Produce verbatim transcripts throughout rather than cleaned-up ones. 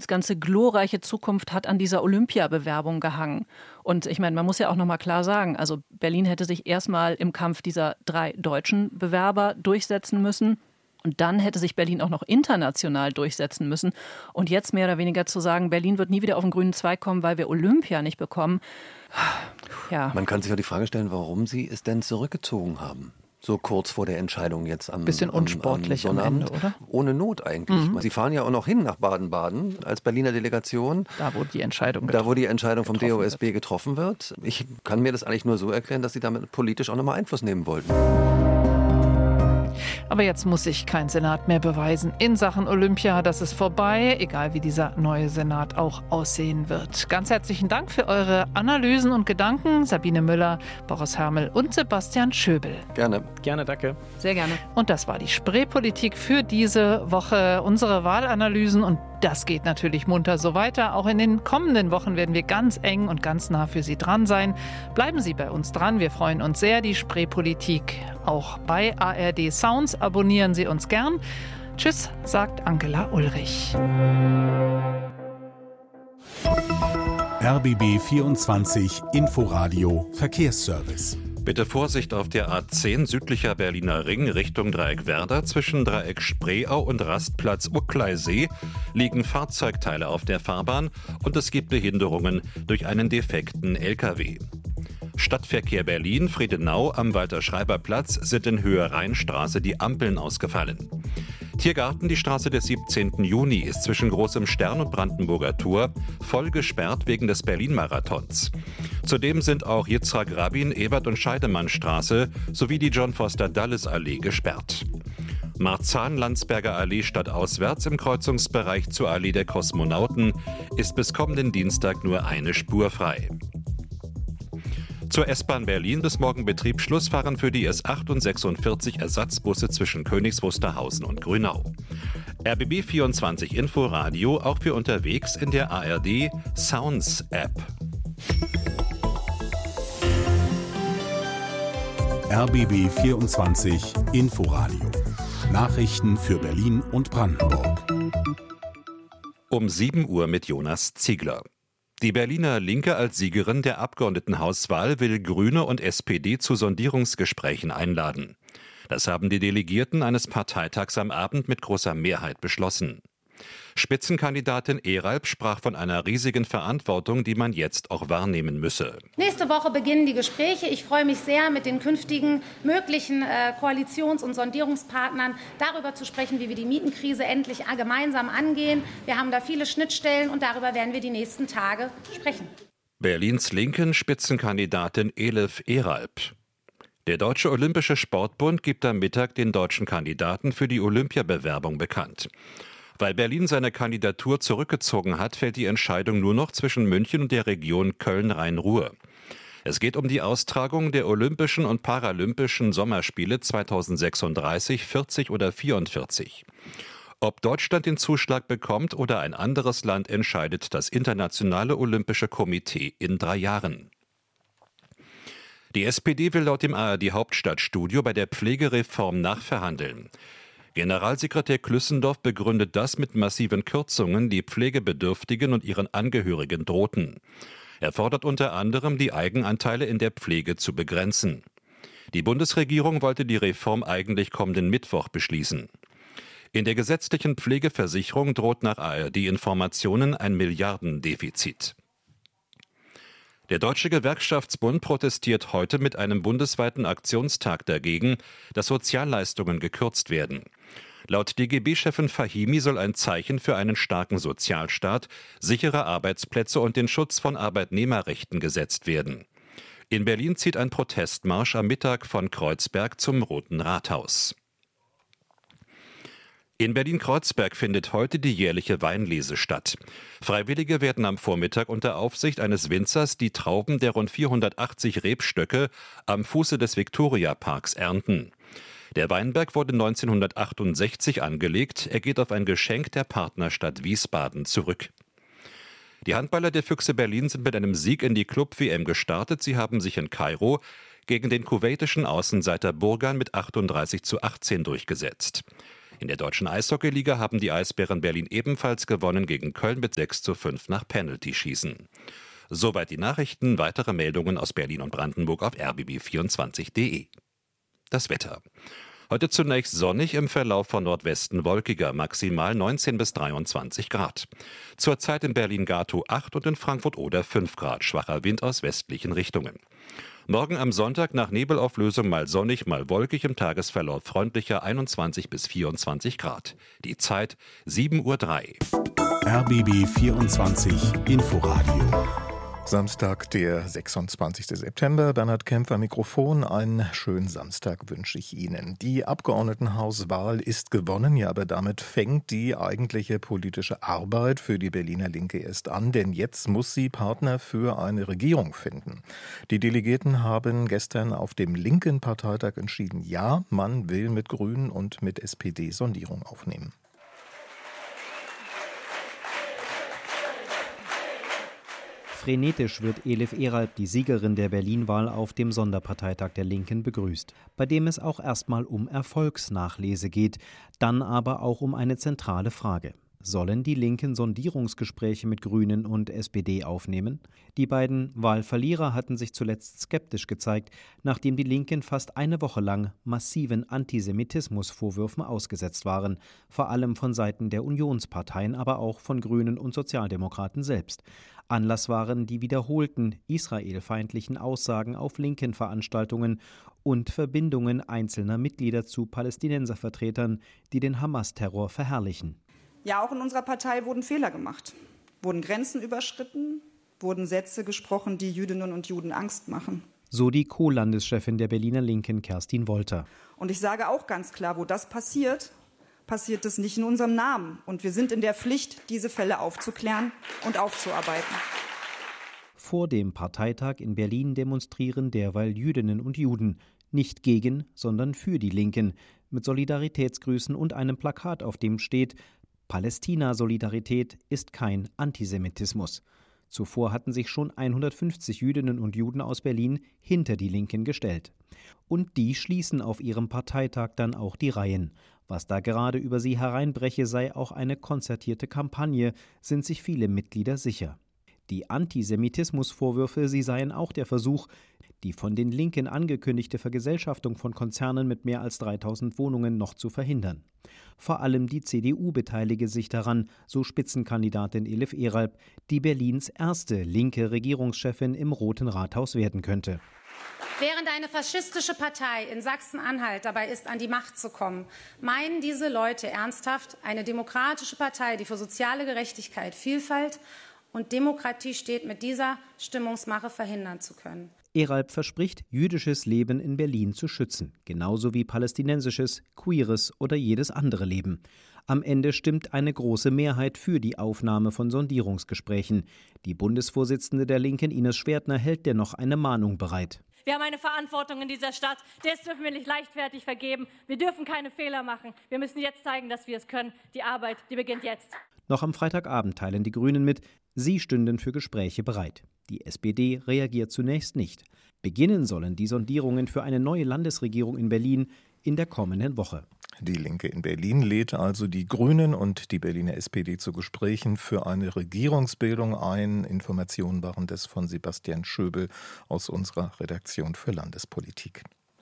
Berlins ganze glorreiche Zukunft hat an dieser Olympiabewerbung gehangen. Und ich meine, man muss ja auch noch mal klar sagen, also Berlin hätte sich erstmal im Kampf dieser drei deutschen Bewerber durchsetzen müssen. Und dann hätte sich Berlin auch noch international durchsetzen müssen. Und jetzt mehr oder weniger zu sagen, Berlin wird nie wieder auf den grünen Zweig kommen, weil wir Olympia nicht bekommen. Ja. Man kann sich auch die Frage stellen, warum Sie es denn zurückgezogen haben. So kurz vor der Entscheidung jetzt am Bisschen unsportlich am, am am Ende, oder? Ohne Not eigentlich. Mhm. Sie fahren ja auch noch hin nach Baden-Baden als Berliner Delegation. Da, wo die Entscheidung Da, wo die Entscheidung vom D O S B wird. getroffen wird. Ich kann mir das eigentlich nur so erklären, dass Sie damit politisch auch nochmal Einfluss nehmen wollten. Aber jetzt muss sich kein Senat mehr beweisen in Sachen Olympia. Das ist vorbei, egal wie dieser neue Senat auch aussehen wird. Ganz herzlichen Dank für eure Analysen und Gedanken. Sabine Müller, Boris Hermel und Sebastian Schöbel. Gerne. Gerne, danke. Sehr gerne. Und das war die Spreepolitik für diese Woche. Unsere Wahlanalysen, und das geht natürlich munter so weiter. Auch in den kommenden Wochen werden wir ganz eng und ganz nah für Sie dran sein. Bleiben Sie bei uns dran. Wir freuen uns sehr. Die Spreepolitik auch bei A R D Sounds. Abonnieren Sie uns gern. Tschüss, sagt Angela Ulrich. R B B vierundzwanzig Inforadio Verkehrsservice. Bitte Vorsicht auf der A zehn südlicher Berliner Ring Richtung Dreieck Werder. Zwischen Dreieck Spreeau und Rastplatz Uckleisee liegen Fahrzeugteile auf der Fahrbahn und es gibt Behinderungen durch einen defekten L K W. Stadtverkehr Berlin, Friedenau am Walter-Schreiber-Platz sind in Höhe Rheinstraße die Ampeln ausgefallen. Tiergarten, die Straße des siebzehnten Juni, ist zwischen Großem Stern und Brandenburger Tor voll gesperrt wegen des Berlin-Marathons. Zudem sind auch Yitzhak Rabin, Ebert- und Scheidemannstraße sowie die John-Foster-Dulles-Allee gesperrt. Marzahn-Landsberger Allee stadtauswärts im Kreuzungsbereich zur Allee der Kosmonauten ist bis kommenden Dienstag nur eine Spur frei. Zur S-Bahn Berlin bis morgen Betriebsschluss fahren für die S acht und sechsundvierzig Ersatzbusse zwischen Königs Wusterhausen und Grünau. R B B vierundzwanzig Inforadio auch für unterwegs in der A R D Sounds App. R B B vierundzwanzig Inforadio. Nachrichten für Berlin und Brandenburg. Um sieben Uhr mit Jonas Ziegler. Die Berliner Linke als Siegerin der Abgeordnetenhauswahl will Grüne und S P D zu Sondierungsgesprächen einladen. Das haben die Delegierten eines Parteitags am Abend mit großer Mehrheit beschlossen. Spitzenkandidatin Eralb sprach von einer riesigen Verantwortung, die man jetzt auch wahrnehmen müsse. Nächste Woche beginnen die Gespräche. Ich freue mich sehr, mit den künftigen möglichen äh, Koalitions- und Sondierungspartnern darüber zu sprechen, wie wir die Mietenkrise endlich gemeinsam angehen. Wir haben da viele Schnittstellen und darüber werden wir die nächsten Tage sprechen. Berlins linken Spitzenkandidatin Elif Eralb. Der Deutsche Olympische Sportbund gibt am Mittag den deutschen Kandidaten für die Olympiabewerbung bekannt. Weil Berlin seine Kandidatur zurückgezogen hat, fällt die Entscheidung nur noch zwischen München und der Region Köln-Rhein-Ruhr. Es geht um die Austragung der Olympischen und Paralympischen Sommerspiele zweitausendsechsunddreißig, vierzig oder vierundvierzig. Ob Deutschland den Zuschlag bekommt oder ein anderes Land, entscheidet das Internationale Olympische Komitee in drei Jahren. Die S P D will laut dem A R D-Hauptstadtstudio bei der Pflegereform nachverhandeln. Generalsekretär Klüssendorf begründet das mit massiven Kürzungen, die Pflegebedürftigen und ihren Angehörigen drohten. Er fordert unter anderem, die Eigenanteile in der Pflege zu begrenzen. Die Bundesregierung wollte die Reform eigentlich kommenden Mittwoch beschließen. In der gesetzlichen Pflegeversicherung droht nach A R D-Informationen ein Milliardendefizit. Der Deutsche Gewerkschaftsbund protestiert heute mit einem bundesweiten Aktionstag dagegen, dass Sozialleistungen gekürzt werden. Laut D G B-Chefin Fahimi soll ein Zeichen für einen starken Sozialstaat, sichere Arbeitsplätze und den Schutz von Arbeitnehmerrechten gesetzt werden. In Berlin zieht ein Protestmarsch am Mittag von Kreuzberg zum Roten Rathaus. In Berlin-Kreuzberg findet heute die jährliche Weinlese statt. Freiwillige werden am Vormittag unter Aufsicht eines Winzers die Trauben der rund vierhundertachtzig Rebstöcke am Fuße des Viktoriaparks ernten. Der Weinberg wurde neunzehnhundertachtundsechzig angelegt. Er geht auf ein Geschenk der Partnerstadt Wiesbaden zurück. Die Handballer der Füchse Berlin sind mit einem Sieg in die Club-W M gestartet. Sie haben sich in Kairo gegen den kuwaitischen Außenseiter Burgan mit achtunddreißig zu achtzehn durchgesetzt. In der deutschen Eishockeyliga haben die Eisbären Berlin ebenfalls gewonnen gegen Köln mit sechs zu fünf nach Penalty-Schießen. Soweit die Nachrichten. Weitere Meldungen aus Berlin und Brandenburg auf r b b vierundzwanzig punkt d e. Das Wetter. Heute zunächst sonnig, im Verlauf von Nordwesten wolkiger, maximal neunzehn bis dreiundzwanzig Grad. Zurzeit in Berlin-Gatow acht und in Frankfurt-Oder fünf Grad, schwacher Wind aus westlichen Richtungen. Morgen am Sonntag nach Nebelauflösung mal sonnig, mal wolkig, im Tagesverlauf freundlicher einundzwanzig bis vierundzwanzig Grad. Die Zeit sieben Uhr drei. R B B vierundzwanzig Inforadio. Samstag, der sechsundzwanzigster September. Bernhard Kämpfer, Mikrofon. Einen schönen Samstag wünsche ich Ihnen. Die Abgeordnetenhauswahl ist gewonnen, ja, aber damit fängt die eigentliche politische Arbeit für die Berliner Linke erst an, denn jetzt muss sie Partner für eine Regierung finden. Die Delegierten haben gestern auf dem linken Parteitag entschieden, ja, man will mit Grünen und mit S P D Sondierung aufnehmen. Frenetisch wird Elif Eralp, die Siegerin der Berlin-Wahl, auf dem Sonderparteitag der Linken begrüßt, bei dem es auch erstmal um Erfolgsnachlese geht, dann aber auch um eine zentrale Frage. Sollen die Linken Sondierungsgespräche mit Grünen und S P D aufnehmen? Die beiden Wahlverlierer hatten sich zuletzt skeptisch gezeigt, nachdem die Linken fast eine Woche lang massiven Antisemitismusvorwürfen ausgesetzt waren, vor allem von Seiten der Unionsparteien, aber auch von Grünen und Sozialdemokraten selbst. Anlass waren die wiederholten israelfeindlichen Aussagen auf linken Veranstaltungen und Verbindungen einzelner Mitglieder zu Palästinenservertretern, die den Hamas-Terror verherrlichen. Ja, auch in unserer Partei wurden Fehler gemacht, wurden Grenzen überschritten, wurden Sätze gesprochen, die Jüdinnen und Juden Angst machen. So die Co-Landeschefin der Berliner Linken, Kerstin Wolter. Und ich sage auch ganz klar, wo das passiert, passiert es nicht in unserem Namen. Und wir sind in der Pflicht, diese Fälle aufzuklären und aufzuarbeiten. Vor dem Parteitag in Berlin demonstrieren derweil Jüdinnen und Juden. Nicht gegen, sondern für die Linken. Mit Solidaritätsgrüßen und einem Plakat, auf dem steht: Palästina-Solidarität ist kein Antisemitismus. Zuvor hatten sich schon hundertfünfzig Jüdinnen und Juden aus Berlin hinter die Linken gestellt. Und die schließen auf ihrem Parteitag dann auch die Reihen. Was da gerade über sie hereinbreche, sei auch eine konzertierte Kampagne, sind sich viele Mitglieder sicher. Die Antisemitismusvorwürfe, sie seien auch der Versuch, die von den Linken angekündigte Vergesellschaftung von Konzernen mit mehr als dreitausend Wohnungen noch zu verhindern. Vor allem die C D U beteilige sich daran, so Spitzenkandidatin Elif Eralp, die Berlins erste linke Regierungschefin im Roten Rathaus werden könnte. Während eine faschistische Partei in Sachsen-Anhalt dabei ist, an die Macht zu kommen, meinen diese Leute ernsthaft, eine demokratische Partei, die für soziale Gerechtigkeit, Vielfalt und Demokratie steht, mit dieser Stimmungsmache verhindern zu können. Eralp verspricht, jüdisches Leben in Berlin zu schützen, genauso wie palästinensisches, queeres oder jedes andere Leben. Am Ende stimmt eine große Mehrheit für die Aufnahme von Sondierungsgesprächen. Die Bundesvorsitzende der Linken, Ines Schwertner, hält dennoch eine Mahnung bereit. Wir haben eine Verantwortung in dieser Stadt, das dürfen wir nicht leichtfertig vergeben. Wir dürfen keine Fehler machen. Wir müssen jetzt zeigen, dass wir es können. Die Arbeit, die beginnt jetzt. Noch am Freitagabend teilen die Grünen mit, sie stünden für Gespräche bereit. Die S P D reagiert zunächst nicht. Beginnen sollen die Sondierungen für eine neue Landesregierung in Berlin in der kommenden Woche. Die Linke in Berlin lädt also die Grünen und die Berliner S P D zu Gesprächen für eine Regierungsbildung ein. Informationen waren das von Sebastian Schöbel aus unserer Redaktion für Landespolitik.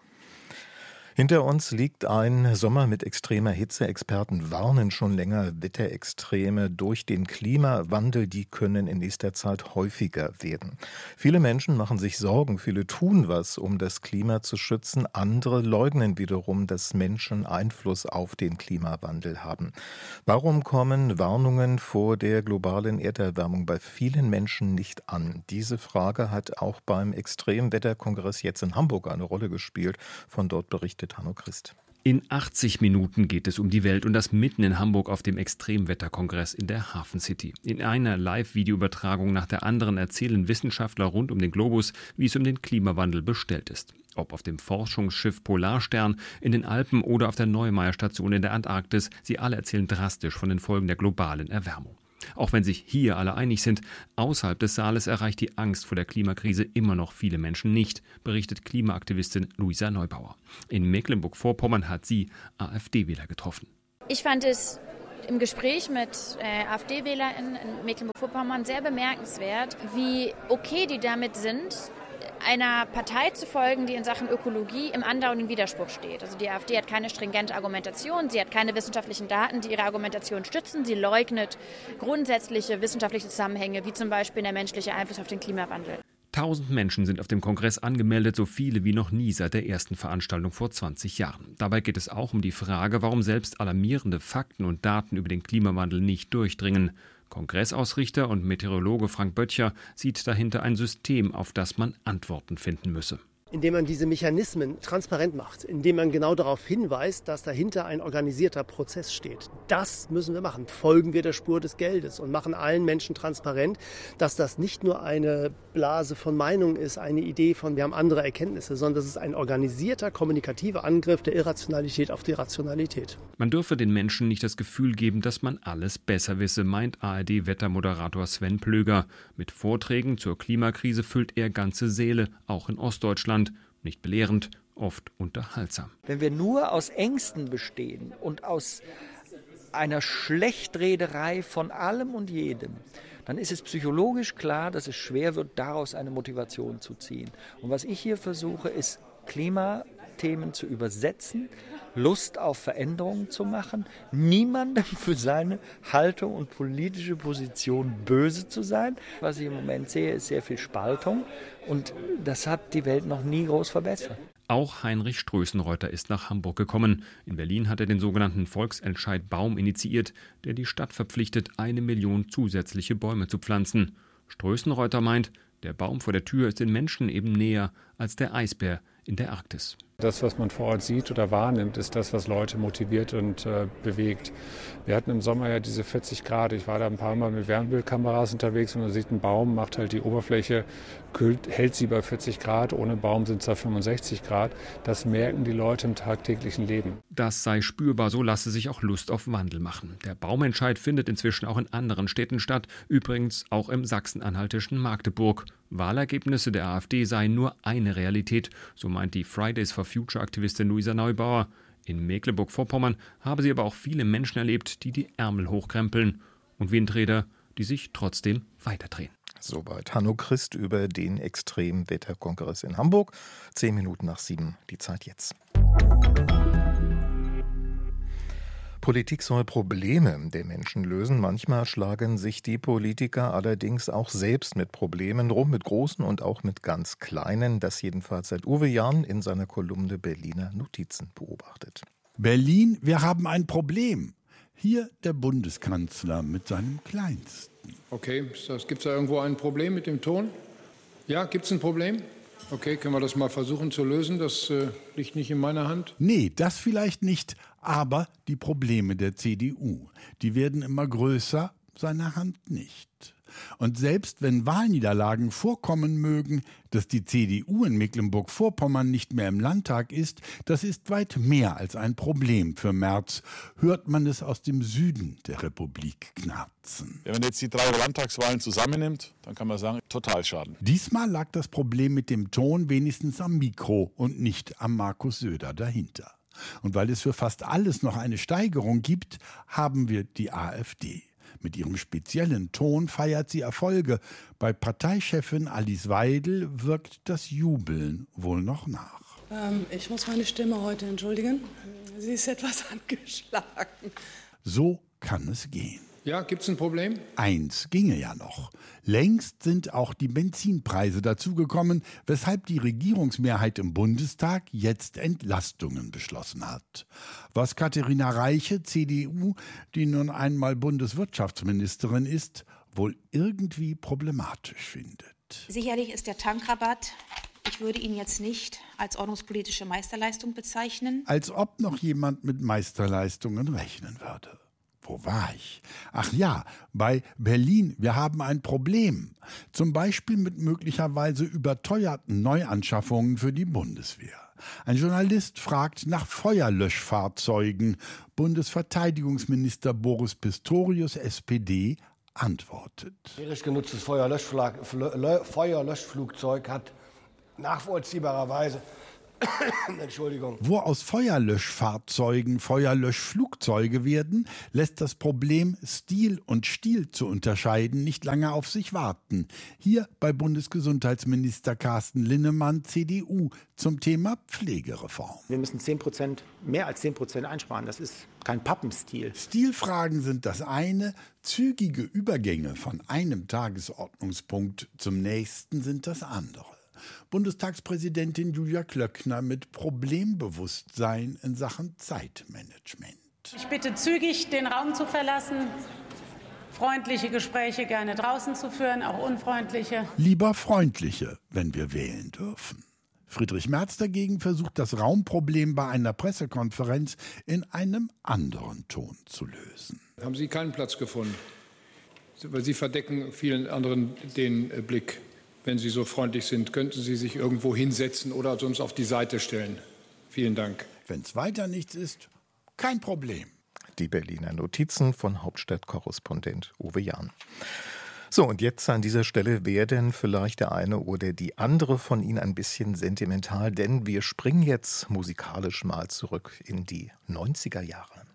Hinter uns liegt ein Sommer mit extremer Hitze. Experten warnen schon länger, Wetterextreme durch den Klimawandel, die können in nächster Zeit häufiger werden. Viele Menschen machen sich Sorgen, viele tun was, um das Klima zu schützen. Andere leugnen wiederum, dass Menschen Einfluss auf den Klimawandel haben. Warum kommen Warnungen vor der globalen Erderwärmung bei vielen Menschen nicht an? Diese Frage hat auch beim Extremwetterkongress jetzt in Hamburg eine Rolle gespielt. Von dort berichtet Hanno Christ. In achtzig Minuten geht es um die Welt und das mitten in Hamburg auf dem Extremwetterkongress in der Hafen City. In einer Live-Videoübertragung nach der anderen erzählen Wissenschaftler rund um den Globus, wie es um den Klimawandel bestellt ist. Ob auf dem Forschungsschiff Polarstern, in den Alpen oder auf der Neumeier-Station in der Antarktis, sie alle erzählen drastisch von den Folgen der globalen Erwärmung. Auch wenn sich hier alle einig sind, außerhalb des Saales erreicht die Angst vor der Klimakrise immer noch viele Menschen nicht, berichtet Klimaaktivistin Luisa Neubauer. In Mecklenburg-Vorpommern hat sie AfD-Wähler getroffen. Ich fand es im Gespräch mit äh, AfD-WählerInnen in Mecklenburg-Vorpommern sehr bemerkenswert, wie okay die damit sind, einer Partei zu folgen, die in Sachen Ökologie im andauernden Widerspruch steht. Also die AfD hat keine stringente Argumentation, sie hat keine wissenschaftlichen Daten, die ihre Argumentation stützen. Sie leugnet grundsätzliche wissenschaftliche Zusammenhänge, wie zum Beispiel der menschliche Einfluss auf den Klimawandel. Tausend Menschen sind auf dem Kongress angemeldet, so viele wie noch nie seit der ersten Veranstaltung vor zwanzig Jahren. Dabei geht es auch um die Frage, warum selbst alarmierende Fakten und Daten über den Klimawandel nicht durchdringen. Kongressausrichter und Meteorologe Frank Böttcher sieht dahinter ein System, auf das man Antworten finden müsse. Indem man diese Mechanismen transparent macht, indem man genau darauf hinweist, dass dahinter ein organisierter Prozess steht. Das müssen wir machen. Folgen wir der Spur des Geldes und machen allen Menschen transparent, dass das nicht nur eine Blase von Meinungen ist, eine Idee von, wir haben andere Erkenntnisse, sondern das ist ein organisierter, kommunikativer Angriff der Irrationalität auf die Rationalität. Man dürfe den Menschen nicht das Gefühl geben, dass man alles besser wisse, meint A R D-Wettermoderator Sven Plöger. Mit Vorträgen zur Klimakrise füllt er ganze Säle, auch in Ostdeutschland. Nicht belehrend, oft unterhaltsam. Wenn wir nur aus Ängsten bestehen und aus einer Schlechtrederei von allem und jedem, dann ist es psychologisch klar, dass es schwer wird, daraus eine Motivation zu ziehen. Und was ich hier versuche, ist Klimathemen zu übersetzen, Lust auf Veränderungen zu machen, niemandem für seine Haltung und politische Position böse zu sein. Was ich im Moment sehe, ist sehr viel Spaltung und das hat die Welt noch nie groß verbessert. Auch Heinrich Strößenreuter ist nach Hamburg gekommen. In Berlin hat er den sogenannten Volksentscheid Baum initiiert, der die Stadt verpflichtet, eine Million zusätzliche Bäume zu pflanzen. Strößenreuter meint, der Baum vor der Tür ist den Menschen eben näher als der Eisbär in der Arktis. Das, was man vor Ort sieht oder wahrnimmt, ist das, was Leute motiviert und äh, bewegt. Wir hatten im Sommer ja diese vierzig Grad. Ich war da ein paar Mal mit Wärmebildkameras unterwegs und man sieht, ein Baum macht halt die Oberfläche, kühlt, hält sie bei vierzig Grad. Ohne Baum sind es da fünfundsechzig Grad. Das merken die Leute im tagtäglichen Leben. Das sei spürbar, so lasse sich auch Lust auf Wandel machen. Der Baumentscheid findet inzwischen auch in anderen Städten statt, übrigens auch im sachsen-anhaltischen Magdeburg. Wahlergebnisse der AfD seien nur eine Realität, so meint die Fridays for Future-Aktivistin Luisa Neubauer. In Mecklenburg-Vorpommern habe sie aber auch viele Menschen erlebt, die die Ärmel hochkrempeln und Windräder, die sich trotzdem weiterdrehen. Soweit Hanno Christ über den Extremwetterkongress in Hamburg. Zehn Minuten nach sieben, die Zeit jetzt. Politik soll Probleme der Menschen lösen. Manchmal schlagen sich die Politiker allerdings auch selbst mit Problemen rum, mit großen und auch mit ganz kleinen. Das jedenfalls seit Uwe Jahn in seiner Kolumne Berliner Notizen beobachtet. Berlin, wir haben ein Problem. Hier der Bundeskanzler mit seinem Kleinsten. Okay, gibt es da irgendwo ein Problem mit dem Ton? Ja, gibt es ein Problem? Okay, können wir das mal versuchen zu lösen? Das äh, liegt nicht in meiner Hand. Nee, das vielleicht nicht. Aber die Probleme der C D U, die werden immer größer, seine Hand nicht. Und selbst wenn Wahlniederlagen vorkommen mögen, dass die C D U in Mecklenburg-Vorpommern nicht mehr im Landtag ist, das ist weit mehr als ein Problem für Merz. Hört man es aus dem Süden der Republik knarzen. Wenn man jetzt die drei Landtagswahlen zusammennimmt, dann kann man sagen, total schaden. Diesmal lag das Problem mit dem Ton wenigstens am Mikro und nicht am Markus Söder dahinter. Und weil es für fast alles noch eine Steigerung gibt, haben wir die AfD. Mit ihrem speziellen Ton feiert sie Erfolge. Bei Parteichefin Alice Weidel wirkt das Jubeln wohl noch nach. Ähm, ich muss meine Stimme heute entschuldigen. Sie ist etwas angeschlagen. So kann es gehen. Ja, gibt's ein Problem? Eins ginge ja noch. Längst sind auch die Benzinpreise dazugekommen, weshalb die Regierungsmehrheit im Bundestag jetzt Entlastungen beschlossen hat. Was Katharina Reiche, C D U, die nun einmal Bundeswirtschaftsministerin ist, wohl irgendwie problematisch findet. Sicherlich ist der Tankrabatt, ich würde ihn jetzt nicht als ordnungspolitische Meisterleistung bezeichnen. Als ob noch jemand mit Meisterleistungen rechnen würde. Wo war ich? Ach ja, bei Berlin, wir haben ein Problem. Zum Beispiel mit möglicherweise überteuerten Neuanschaffungen für die Bundeswehr. Ein Journalist fragt nach Feuerlöschfahrzeugen. Bundesverteidigungsminister Boris Pistorius, S P D, antwortet. Militärisch genutztes Feuerlöschflugzeug hat nachvollziehbarerweise Entschuldigung. Wo aus Feuerlöschfahrzeugen Feuerlöschflugzeuge werden, lässt das Problem, Stil und Stil zu unterscheiden, nicht lange auf sich warten. Hier bei Bundesgesundheitsminister Carsten Linnemann, C D U, zum Thema Pflegereform. Wir müssen zehn Prozent, mehr als zehn Prozent einsparen. Das ist kein Pappenstil. Stilfragen sind das eine, zügige Übergänge von einem Tagesordnungspunkt zum nächsten sind das andere. Bundestagspräsidentin Julia Klöckner mit Problembewusstsein in Sachen Zeitmanagement. Ich bitte zügig den Raum zu verlassen, freundliche Gespräche gerne draußen zu führen, auch unfreundliche. Lieber freundliche, wenn wir wählen dürfen. Friedrich Merz dagegen versucht, das Raumproblem bei einer Pressekonferenz in einem anderen Ton zu lösen. Haben Sie keinen Platz gefunden? Weil Sie verdecken vielen anderen den Blick. Wenn Sie so freundlich sind, könnten Sie sich irgendwo hinsetzen oder sonst auf die Seite stellen. Vielen Dank. Wenn es weiter nichts ist, kein Problem. Die Berliner Notizen von Hauptstadtkorrespondent Uwe Jahn. So, und jetzt an dieser Stelle werden vielleicht der eine oder die andere von Ihnen ein bisschen sentimental, denn wir springen jetzt musikalisch mal zurück in die neunziger Jahre.